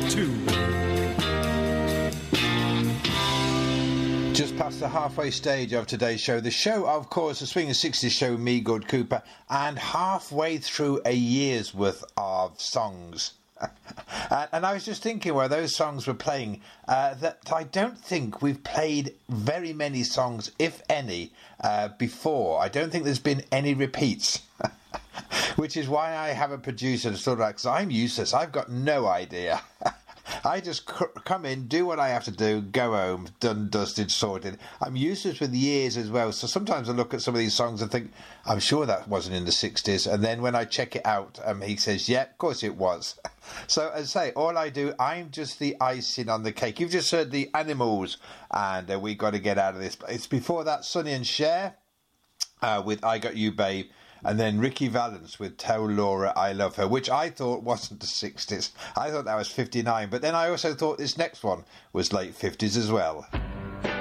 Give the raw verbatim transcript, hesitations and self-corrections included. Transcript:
two. Just past the halfway stage of today's show. The show, of course, the Swinging sixties show, me, Good Cooper, and halfway through a year's worth of songs. and, and I was just thinking while those songs were playing uh, that I don't think we've played very many songs, if any, uh, before. I don't think there's been any repeats. Which is why I have a producer to sort of like, because I'm useless. I've got no idea. I just c- come in, do what I have to do, go home, done, dusted, sorted. I'm useless with years as well, so sometimes I look at some of these songs and think, I'm sure that wasn't in the sixties, and then when I check it out, um, he says, yeah, of course it was. So, as I say, all I do, I'm just the icing on the cake. You've just heard the Animals, and uh, we got to get out of this. It's before that, Sonny and Cher, uh, with I Got You, Babe. And then Ricky Valance with Tell Laura I Love Her, which I thought wasn't the sixties. I thought that was fifty-nine. But then I also thought this next one was late fifties as well.